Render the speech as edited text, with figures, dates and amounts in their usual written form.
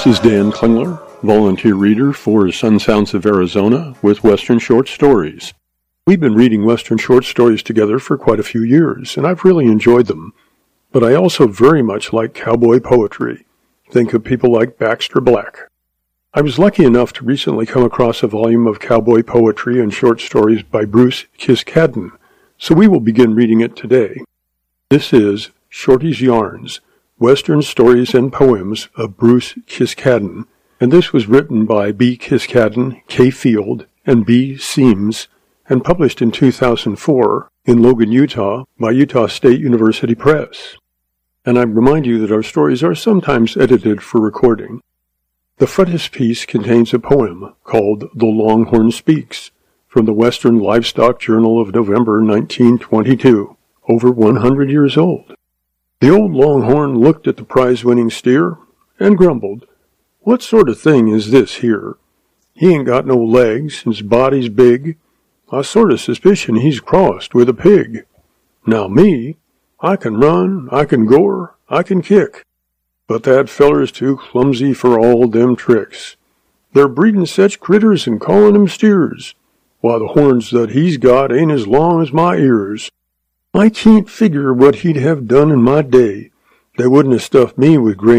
This is Dan Klingler, volunteer reader for Sun Sounds of Arizona with Western Short Stories. We've been reading Western short stories together for quite a few years, and I've really enjoyed them. But I also very much like cowboy poetry. Think of people like Baxter Black. I was lucky enough to recently come across a volume of cowboy poetry and short stories by Bruce Kiskadden, so we will begin reading it today. This is Shorty's Yarns, Western Stories and Poems of Bruce Kiskadden, and this was written by B. Kiskadden, K. Field, and B. Seams, and published in 2004 in Logan, Utah, by Utah State University Press. And I remind you that our stories are sometimes edited for recording. The frontispiece contains a poem called The Longhorn Speaks, from the Western Livestock Journal of November 1922, over 100 years old. The old longhorn looked at the prize-winning steer and grumbled, "What sort of thing is this here? He ain't got no legs, and his body's big. I sort of suspicion he's crossed with a pig. Now me, I can run, I can gore, I can kick. But that feller's too clumsy for all them tricks. They're breeding such critters and calling 'em steers. Why, the horns that he's got ain't as long as my ears. I can't figure what he'd have done in my day. They wouldn't have stuffed me with grain